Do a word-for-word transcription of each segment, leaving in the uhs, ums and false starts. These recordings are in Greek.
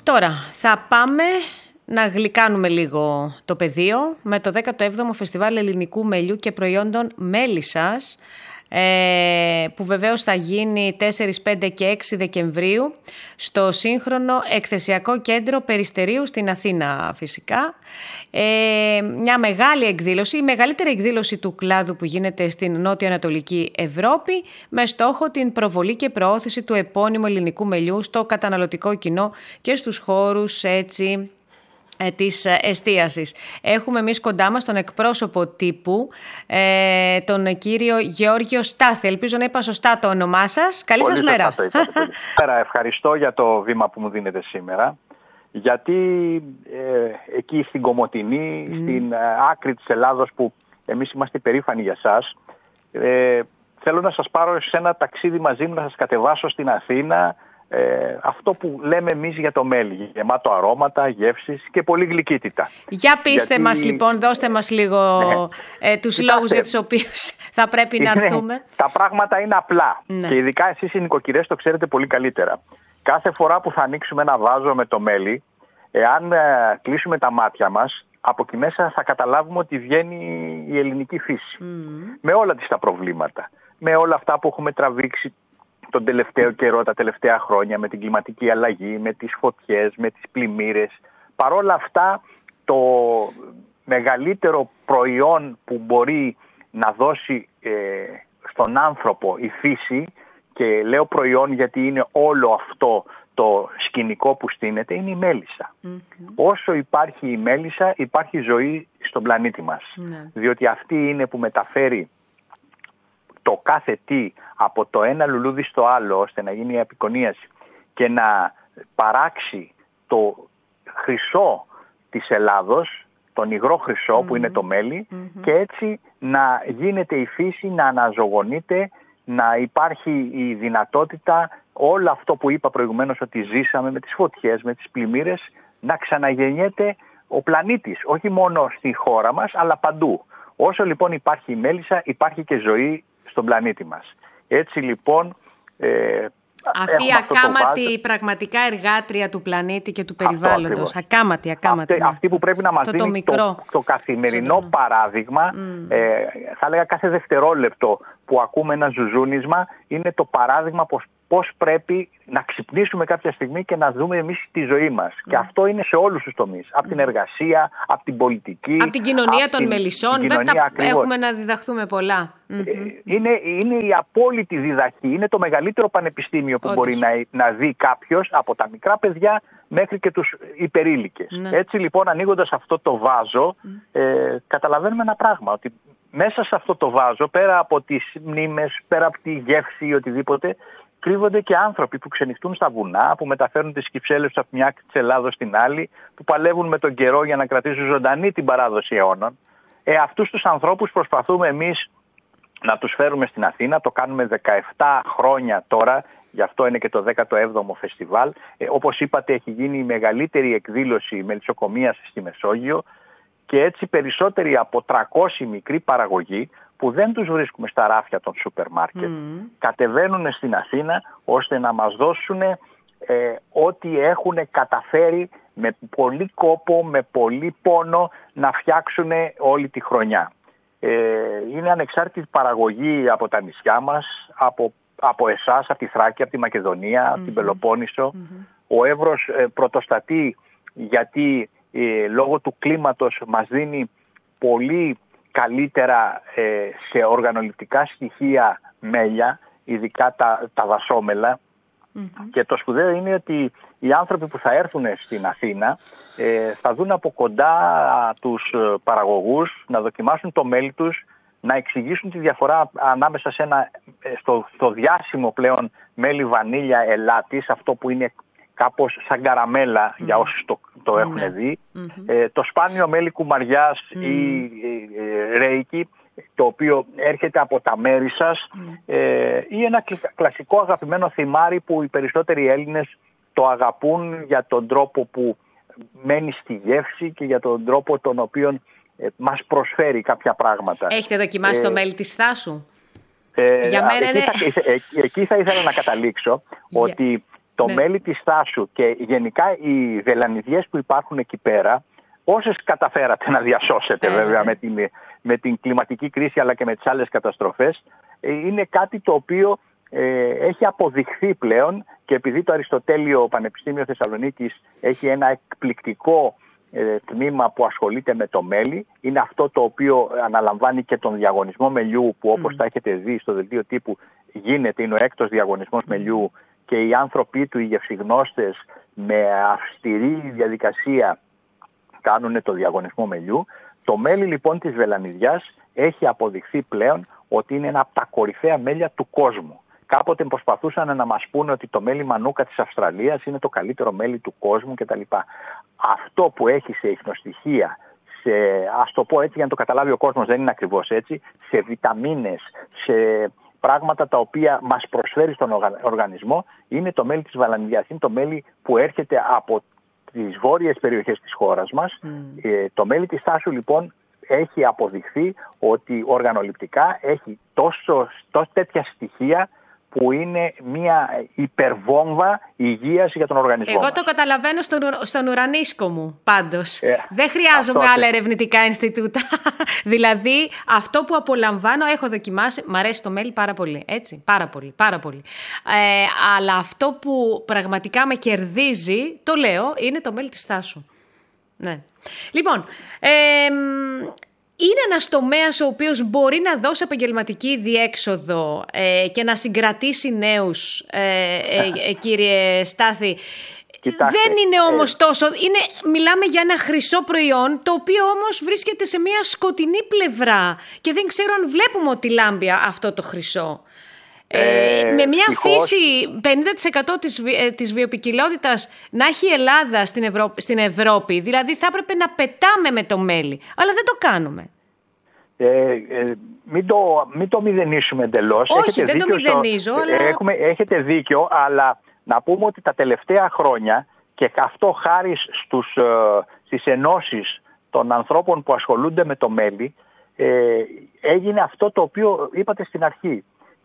Τώρα θα πάμε να γλυκάνουμε λίγο το πεδίο με το δέκατο έβδομο Φεστιβάλ Ελληνικού Μελιού και Προϊόντων Μέλισσας, που βεβαίως θα γίνει τέσσερις, πέντε και έξι Δεκεμβρίου στο σύγχρονο εκθεσιακό κέντρο Περιστερίου στην Αθήνα φυσικά. Ε, μια μεγάλη εκδήλωση, η μεγαλύτερη εκδήλωση του κλάδου που γίνεται στην νότιο-ανατολική Ευρώπη, με στόχο την προβολή και προώθηση του επώνυμου ελληνικού μελιού στο καταναλωτικό κοινό και στους χώρους έτσι της εστίασης. Έχουμε εμείς κοντά μας τον εκπρόσωπο τύπου, ε, τον κύριο Γεώργιο Στάθη. Ελπίζω να είπα σωστά το όνομά σας. Καλή πολύ σας μέρα. Καλημέρα. Ευχαριστώ για το βήμα που μου δίνετε σήμερα. Γιατί ε, εκεί στην Κομοτηνή, mm. στην ε, άκρη της Ελλάδος που εμείς είμαστε περήφανοι για σας, ε, θέλω να σας πάρω σε ένα ταξίδι μαζί μου, να σας κατεβάσω στην Αθήνα. Ε, αυτό που λέμε εμείς για το μέλι, γεμάτο αρώματα, γεύσεις και πολύ γλυκύτητα. Για πείστε Γιατί... μας λοιπόν, δώστε μας λίγο ναι. ε, τους Κοιτάτε, λόγους για τους οποίους θα πρέπει να έρθουμε. Τα πράγματα είναι απλά ναι. και ειδικά εσείς οι νοικοκυρές το ξέρετε πολύ καλύτερα. Κάθε φορά που θα ανοίξουμε ένα βάζο με το μέλι, εάν ε, κλείσουμε τα μάτια μας, από εκεί μέσα θα καταλάβουμε ότι βγαίνει η ελληνική φύση. Mm. Με όλα τις τα προβλήματα, με όλα αυτά που έχουμε τραβήξει τον τελευταίο καιρό, τα τελευταία χρόνια, με την κλιματική αλλαγή, με τις φωτιές, με τις πλημμύρες. Παρόλα αυτά, το μεγαλύτερο προϊόν που μπορεί να δώσει ε, στον άνθρωπο η φύση, και λέω προϊόν γιατί είναι όλο αυτό το σκηνικό που στείνεται, είναι η μέλισσα. Mm-hmm. Όσο υπάρχει η μέλισσα, υπάρχει ζωή στον πλανήτη μας. Mm-hmm. Διότι αυτή είναι που μεταφέρει το κάθε τι από το ένα λουλούδι στο άλλο, ώστε να γίνει η απεικονίαση και να παράξει το χρυσό της Ελλάδος, τον υγρό χρυσό mm-hmm. που είναι το μέλι, mm-hmm. και έτσι να γίνεται η φύση, να αναζωογονείται, να υπάρχει η δυνατότητα όλο αυτό που είπα προηγουμένως ότι ζήσαμε με τις φωτιές, με τις πλημμύρες, να ξαναγεννιέται ο πλανήτης, όχι μόνο στη χώρα μας αλλά παντού. Όσο λοιπόν υπάρχει η μέλισσα, υπάρχει και ζωή στον πλανήτη μας. Έτσι λοιπόν ε, αυτή η ακάματη πραγματικά εργάτρια του πλανήτη και του περιβάλλοντος. Ακάματη, ακάματη. Αυτή, ναι. αυτή που πρέπει να μας το, δίνει το, το, το καθημερινό το... παράδειγμα. Mm. Ε, θα έλεγα κάθε δευτερόλεπτο που ακούμε ένα ζουζούνισμα είναι το παράδειγμα πως, πώς πρέπει να ξυπνήσουμε κάποια στιγμή και να δούμε εμείς τη ζωή μας. Mm. Και αυτό είναι σε όλους τους τομείς. Από mm. την εργασία, από την πολιτική. Από την κοινωνία από των την, μελισσών. Την Βέβαια έχουμε να διδαχθούμε πολλά. Είναι, είναι η απόλυτη διδαχή. Είναι το μεγαλύτερο πανεπιστήμιο που Όντως. μπορεί να, να δει κάποιος, από τα μικρά παιδιά μέχρι και τους υπερήλικες. Ναι. Έτσι λοιπόν, ανοίγοντας αυτό το βάζο, mm. ε, καταλαβαίνουμε ένα πράγμα, ότι μέσα σε αυτό το βάζο, πέρα από τις μνήμες, πέρα από τη γεύση ή οτιδήποτε, κρύβονται και άνθρωποι που ξενυχτούν στα βουνά, που μεταφέρουν τις κυψέλες από μια άκρη της Ελλάδος στην άλλη, που παλεύουν με τον καιρό για να κρατήσουν ζωντανή την παράδοση αιώνων. Ε, αυτούς τους ανθρώπους προσπαθούμε εμείς να τους φέρουμε στην Αθήνα. Το κάνουμε δεκαεπτά χρόνια τώρα, γι' αυτό είναι και το δέκατο έβδομο φεστιβάλ. Ε, όπως είπατε, έχει γίνει η μεγαλύτερη εκδήλωση μελισσοκομείας στη Μεσόγειο και έτσι περισσότεροι από τριακόσιοι μικροί παραγωγοί, που δεν τους βρίσκουμε στα ράφια των σούπερ μάρκετ, mm. κατεβαίνουν στην Αθήνα ώστε να μας δώσουν ε, ό,τι έχουν καταφέρει με πολύ κόπο, με πολύ πόνο να φτιάξουν όλη τη χρονιά. Ε, είναι ανεξάρτητη παραγωγή από τα νησιά μας, από, από εσάς, από τη Θράκη, από τη Μακεδονία, mm-hmm. από την Πελοπόννησο. Mm-hmm. Ο Εύρος ε, πρωτοστατεί γιατί ε, λόγω του κλίματος μας δίνει πολύ καλύτερα ε, σε οργανοληπτικά στοιχεία μέλια, ειδικά τα, τα δασόμελα. Mm-hmm. Και το σπουδαίο είναι ότι οι άνθρωποι που θα έρθουν στην Αθήνα ε, θα δουν από κοντά τους παραγωγούς, να δοκιμάσουν το μέλι τους, να εξηγήσουν τη διαφορά ανάμεσα σε ένα, στο, στο διάσημο πλέον μέλι βανίλια ελάτης, αυτό που είναι κάπως σαν καραμέλα mm. για όσους το, το mm. έχουν δει, mm-hmm. ε, το σπάνιο μέλι κουμαριάς mm. ή ε, ε, ρέικι, το οποίο έρχεται από τα μέρη σας, mm. ε, ή ένα κλασικό αγαπημένο θυμάρι που οι περισσότεροι Έλληνες το αγαπούν για τον τρόπο που μένει στη γεύση και για τον τρόπο τον οποίο ε, μας προσφέρει κάποια πράγματα. Έχετε δοκιμάσει ε, το μέλι της Θάσου? Ε, Για μένα εκεί, είναι... θα, εκεί θα ήθελα να καταλήξω yeah. ότι το ναι. μέλι της Στάσου και γενικά οι βελανιδιές που υπάρχουν εκεί πέρα, όσες καταφέρατε να διασώσετε, ε, βέβαια, ναι. με, την, με την κλιματική κρίση αλλά και με τις άλλες καταστροφές, είναι κάτι το οποίο ε, έχει αποδειχθεί πλέον, και επειδή το Αριστοτέλειο Πανεπιστήμιο Θεσσαλονίκης έχει ένα εκπληκτικό ε, τμήμα που ασχολείται με το μέλι, είναι αυτό το οποίο αναλαμβάνει και τον διαγωνισμό μελιού, που όπως mm. τα έχετε δει στο δελτίο τύπου γίνεται, είναι ο έκτος διαγωνισμός mm. μελιού, και οι άνθρωποι του, οι γευσιγνώστες, με αυστηρή διαδικασία κάνουν το διαγωνισμό μελιού. Το μέλι λοιπόν της βελανιδιάς έχει αποδειχθεί πλέον ότι είναι ένα από τα κορυφαία μέλια του κόσμου. Κάποτε προσπαθούσαν να μας πούνε ότι το μέλι μανούκα της Αυστραλίας είναι το καλύτερο μέλι του κόσμου κτλ. Αυτό που έχει σε ιχνοστοιχεία, σε, ας το πω έτσι για να το καταλάβει ο κόσμος, δεν είναι ακριβώς έτσι, σε βιταμίνες, σε πράγματα τα οποία μας προσφέρει στον οργανισμό, είναι το μέλι της βελανιδιάς. Είναι το μέλι που έρχεται από τις βόρειες περιοχές της χώρας μας. Mm. Ε, το μέλι της Στάσου λοιπόν έχει αποδειχθεί ότι οργανοληπτικά έχει τόσο, τόσο τέτοια στοιχεία που είναι μια υπερβόμβα υγείας για τον οργανισμό. Εγώ μας. το καταλαβαίνω στον, στον ουρανίσκο μου πάντως. Ε, Δεν χρειάζομαι άλλα τε... ερευνητικά Ινστιτούτα. Δηλαδή αυτό που απολαμβάνω, έχω δοκιμάσει, μ' αρέσει το μέλι πάρα πολύ. Έτσι, πάρα πολύ, πάρα πολύ. Ε, αλλά αυτό που πραγματικά με κερδίζει, το λέω, είναι το μέλι της Στάσου. Ναι. Λοιπόν, ε, είναι ένας τομέας ο οποίος μπορεί να δώσει επαγγελματική διέξοδο ε, και να συγκρατήσει νέους, ε, ε, ε, κύριε Στάθη. Κοιτάξτε, δεν είναι όμως ε... τόσο... Είναι, μιλάμε για ένα χρυσό προϊόν, το οποίο όμως βρίσκεται σε μια σκοτεινή πλευρά και δεν ξέρω αν βλέπουμε ότι λάμπει αυτό το χρυσό. Ε, ε, με μια ευτυχώς... φύση πενήντα τοις εκατό της, ε, της βιοποικιλότητας να έχει η Ελλάδα στην, Ευρω... στην Ευρώπη, δηλαδή θα έπρεπε να πετάμε με το μέλι, αλλά δεν το κάνουμε. Ε, ε, μην, το, μην το μηδενίσουμε εντελώς. Όχι, έχετε δεν το μηδενίζω, στο... αλλά... Έχουμε, έχετε δίκιο, αλλά να πούμε ότι τα τελευταία χρόνια, και αυτό χάρη στους, ε, στις ενώσεις των ανθρώπων που ασχολούνται με το μέλι, ε, έγινε αυτό το οποίο είπατε στην αρχή.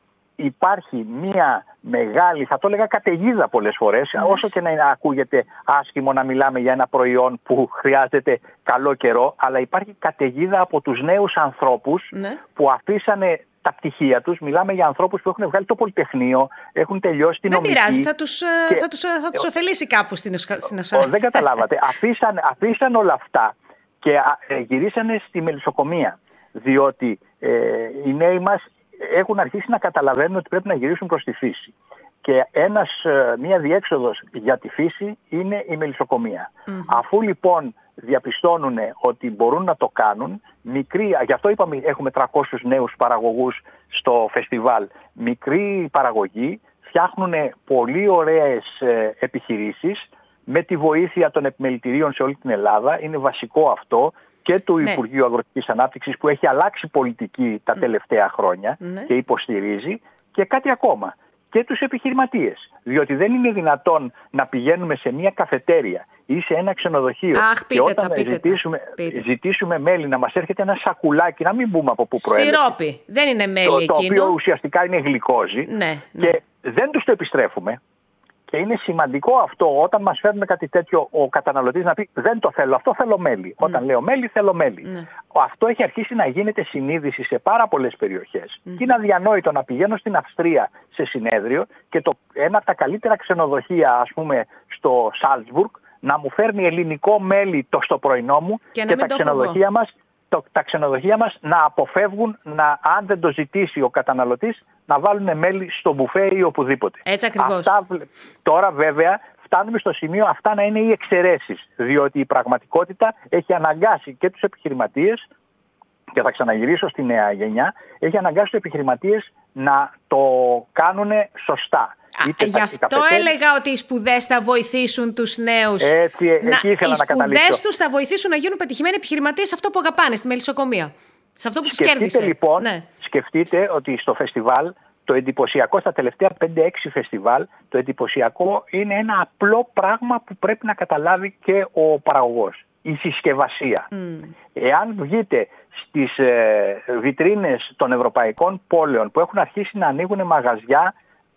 Υπάρχει μια μεγάλη, θα το έλεγα καταιγίδα πολλές φορές, mm. όσο και να είναι, ακούγεται άσχημο να μιλάμε για ένα προϊόν που χρειάζεται καλό καιρό, αλλά υπάρχει καταιγίδα από τους νέους ανθρώπους mm. που αφήσανε τα πτυχία τους. Μιλάμε για ανθρώπους που έχουν βγάλει το Πολυτεχνείο, έχουν τελειώσει την νομική. Δεν πειράζει, θα τους, και... θα τους, θα τους ωφελήσει κάπου στην ασφάλεια. Δεν καταλάβατε. αφήσαν, αφήσαν όλα αυτά και γυρίσανε στη μελισσοκομεία, διότι ε, οι νέοι μας έχουν αρχίσει να καταλαβαίνουν ότι πρέπει να γυρίσουν προς τη φύση. Και ένας, μια διέξοδος για τη φύση είναι η μελισσοκομεία. Mm-hmm. Αφού λοιπόν διαπιστώνουν ότι μπορούν να το κάνουν, μικρή, γι' αυτό είπαμε έχουμε τριακόσιους νέους παραγωγούς στο φεστιβάλ, μικρή παραγωγή, φτιάχνουν πολύ ωραίες επιχειρήσεις με τη βοήθεια των επιμελητηρίων σε όλη την Ελλάδα. Είναι βασικό αυτό, και του ναι. Υπουργείου Αγροτικής Ανάπτυξης, που έχει αλλάξει πολιτική τα τελευταία χρόνια ναι. και υποστηρίζει, και κάτι ακόμα, και τους επιχειρηματίες. Διότι δεν είναι δυνατόν να πηγαίνουμε σε μια καφετέρια ή σε ένα ξενοδοχείο Αχ, και όταν τα, ζητήσουμε, πείτε. ζητήσουμε μέλι να μας έρχεται ένα σακουλάκι, να μην πούμε από πού προέρχεται. Σιρόπι, δεν είναι μέλι το, εκείνο. Το οποίο ουσιαστικά είναι γλυκόζι ναι, ναι. και δεν τους το επιστρέφουμε. Και είναι σημαντικό αυτό, όταν μας φέρνουν κάτι τέτοιο, ο καταναλωτής να πει δεν το θέλω, αυτό θέλω μέλι. Mm. Όταν λέω μέλι, θέλω μέλι. Mm. Αυτό έχει αρχίσει να γίνεται συνείδηση σε πάρα πολλές περιοχές. Mm. Και είναι αδιανόητο να πηγαίνω στην Αυστρία σε συνέδριο και το, ένα από τα καλύτερα ξενοδοχεία, ας πούμε, στο Σάλτσμπουργκ, να μου φέρνει ελληνικό μέλι το στο πρωινό μου και, και τα ξενοδοχεία μας. Το, τα ξενοδοχεία μας να αποφεύγουν, να, αν δεν το ζητήσει ο καταναλωτής, να βάλουν μέλι στο μπουφέ ή οπουδήποτε. Έτσι ακριβώς. Αυτά, τώρα βέβαια φτάνουμε στο σημείο αυτά να είναι οι εξαιρέσεις, διότι η πραγματικότητα έχει αναγκάσει και τους επιχειρηματίες, και θα ξαναγυρίσω στη νέα γενιά, έχει αναγκάσει τους επιχειρηματίες να το κάνουν σωστά. Α, γι' αυτό καφετέρι... έλεγα ότι οι σπουδές θα βοηθήσουν τους νέους. Έτσι, να... εκεί ήθελα οι να καταλήξω. Οι σπουδές τους θα βοηθήσουν να γίνουν πετυχημένοι επιχειρηματίες σε αυτό που αγαπάνε, στη μελισσοκομεία. Σε αυτό που τους κέρδισε. Λοιπόν, ναι. Σκεφτείτε ότι στο φεστιβάλ, το εντυπωσιακό, στα τελευταία πέντε έξι φεστιβάλ, το εντυπωσιακό είναι ένα απλό πράγμα που πρέπει να καταλάβει και ο παραγωγός. Η συσκευασία. Mm. Εάν βγείτε στις ε, βιτρίνες των ευρωπαϊκών πόλεων που έχουν αρχίσει να ανοίγουν μαγαζιά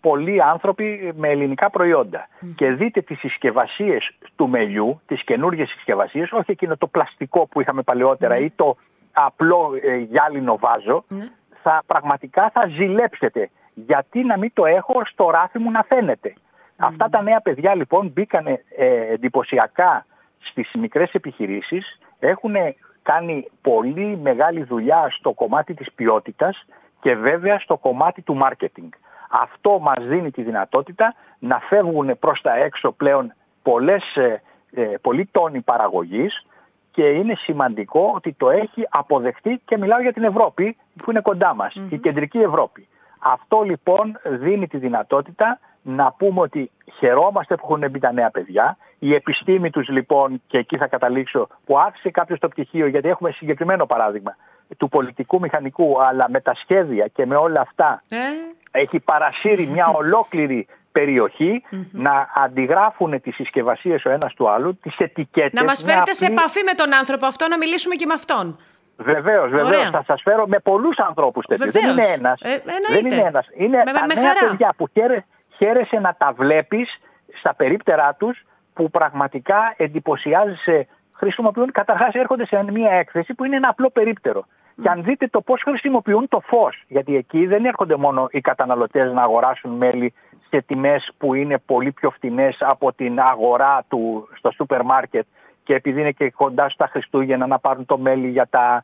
πολλοί άνθρωποι με ελληνικά προϊόντα. Mm. Και δείτε τις συσκευασίες του μελιού, τις καινούργιες συσκευασίες, όχι εκείνο το πλαστικό που είχαμε παλαιότερα mm. ή το απλό ε, γυάλινο βάζο, mm. θα πραγματικά θα ζηλέψετε. Γιατί να μην το έχω στο ράφι μου να φαίνεται. Mm. Αυτά τα νέα παιδιά λοιπόν μπήκανε ε, εντυπωσιακά στις μικρές επιχειρήσεις, έχουν κάνει πολύ μεγάλη δουλειά στο κομμάτι της ποιότητας και βέβαια στο κομμάτι του marketing. Αυτό μας δίνει τη δυνατότητα να φεύγουν προς τα έξω πλέον πολλές, ε, πολλοί τόνοι παραγωγής και είναι σημαντικό ότι το έχει αποδεχτεί, και μιλάω για την Ευρώπη που είναι κοντά μας, mm-hmm. η κεντρική Ευρώπη. Αυτό λοιπόν δίνει τη δυνατότητα να πούμε ότι χαιρόμαστε που έχουν μπει τα νέα παιδιά. Η επιστήμη τους λοιπόν, και εκεί θα καταλήξω, που άφησε κάποιος το πτυχίο, γιατί έχουμε συγκεκριμένο παράδειγμα του πολιτικού μηχανικού, αλλά με τα σχέδια και με όλα αυτά ε? έχει παρασύρει μια ολόκληρη περιοχή mm-hmm. να αντιγράφουν τις συσκευασίες ο ένας του άλλου, τις ετικέτες. Να μας φέρετε απλή... σε επαφή με τον άνθρωπο αυτό, να μιλήσουμε και με αυτόν. Βεβαίως, βεβαίως. Θα σας φέρω με πολλούς ανθρώπους τέτοιους. Δεν είναι ένας. Ε, δεν είναι ένας. Είναι με, τα με νέα χαρά. παιδιά που χαίρε, χαίρεσαι να τα βλέπεις στα περίπτερά τους, που πραγματικά εντυπωσιάζεσαι. Χρησιμοποιούν, καταρχάς έρχονται σε μια έκθεση που είναι ένα απλό περίπτερο. Mm. Και αν δείτε το πώς χρησιμοποιούν το φως, γιατί εκεί δεν έρχονται μόνο οι καταναλωτές να αγοράσουν μέλι σε τιμές που είναι πολύ πιο φτηνές από την αγορά του στο σούπερ μάρκετ, και επειδή είναι και κοντά στα Χριστούγεννα να πάρουν το μέλι για τα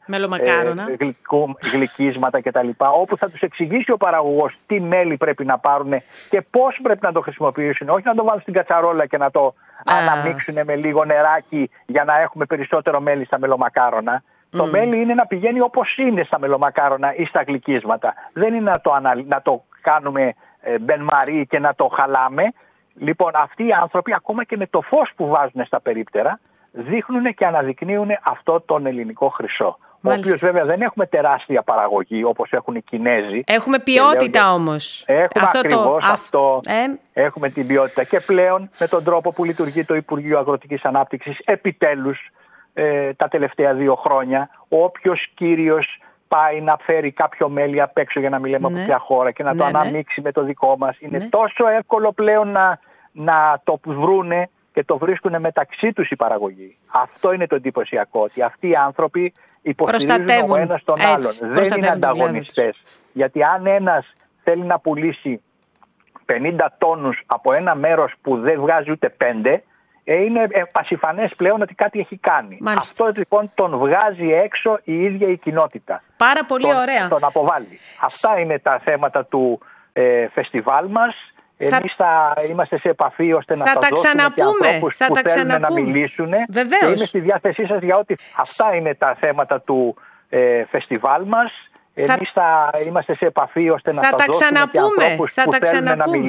ε, γλυκού, γλυκίσματα κτλ. Όπου θα τους εξηγήσει ο παραγωγός τι μέλι πρέπει να πάρουν και πώς πρέπει να το χρησιμοποιήσουν. Όχι να το βάλουν στην κατσαρόλα και να το Α. αναμίξουν με λίγο νεράκι για να έχουμε περισσότερο μέλι στα μελομακάρονα. Mm. Το μέλι είναι να πηγαίνει όπως είναι στα μελομακάρονα ή στα γλυκίσματα. Δεν είναι να το, ανα... να το κάνουμε ε, μπενμαρί και να το χαλάμε. Λοιπόν, αυτοί οι άνθρωποι, ακόμα και με το φως που βάζουν στα περίπτερα, δείχνουν και αναδεικνύουν αυτό τον ελληνικό χρυσό. Μάλιστα. Ο οποίος βέβαια δεν έχουμε τεράστια παραγωγή όπως έχουν οι Κινέζοι. Έχουμε ποιότητα λέω, όμως. Έχουμε αυτό ακριβώς το... αυτό. Ε... Έχουμε την ποιότητα. Και πλέον με τον τρόπο που λειτουργεί το Υπουργείο Αγροτικής Ανάπτυξης, επιτέλους ε, τα τελευταία δύο χρόνια, όποιος κύριος πάει να φέρει κάποιο μέλι απ' έξω, για να μην λέμε ναι. από ποια χώρα, και να ναι, το αναμίξει ναι. με το δικό μας, είναι ναι. τόσο εύκολο πλέον να, να το βρούνε και το βρίσκουν μεταξύ τους η παραγωγή. Αυτό είναι το εντυπωσιακό, ότι αυτοί οι άνθρωποι υποστηρίζουν ο ένας τον έτσι, άλλον. Δεν είναι ανταγωνιστές. Γιατί αν ένας θέλει να πουλήσει πενήντα τόνους από ένα μέρος που δεν βγάζει ούτε πέντε, είναι πασιφανές πλέον ότι κάτι έχει κάνει. Μάλιστα. Αυτό λοιπόν τον βγάζει έξω η ίδια η κοινότητα. Πάρα πολύ τον, ωραία. Τον αποβάλλει. Αυτά είναι τα θέματα του ε, φεστιβάλ μας. Θα... Εμείς θα είμαστε σε επαφή ώστε να θα σας δώσουμε ξαναπούμε. και ανθρώπους θα που τα θέλουν να μιλήσουν. Βεβαίως. Και είμαι στη διάθεσή σας για ό,τι... Αυτά είναι τα θέματα του ε, φεστιβάλ μας. Εμείς θα... θα είμαστε σε επαφή ώστε να θα σας δώσουμε και ανθρώπους θα που τα θέλουν να μιλήσουν.